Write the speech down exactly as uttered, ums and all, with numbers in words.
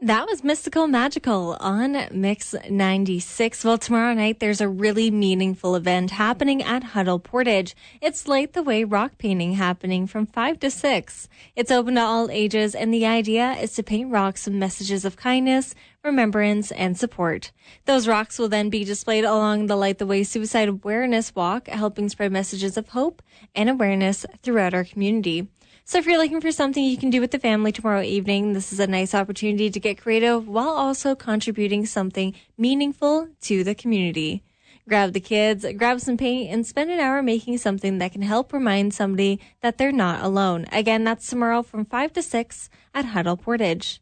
That was Mystical Magical on Mix ninety-six. Well, tomorrow night there's a really meaningful event happening at Huddle Portage. It's Light the Way rock painting happening from five to six. It's open to all ages, and the idea is to paint rocks with messages of kindness, remembrance, and support. Those rocks will then be displayed along the Light the Way Suicide Awareness Walk, helping spread messages of hope and awareness throughout our community. So if you're looking for something you can do with the family tomorrow evening, this is a nice opportunity to get creative while also contributing something meaningful to the community. Grab the kids, grab some paint, and spend an hour making something that can help remind somebody that they're not alone. Again, that's tomorrow from five to six at Huddle Portage.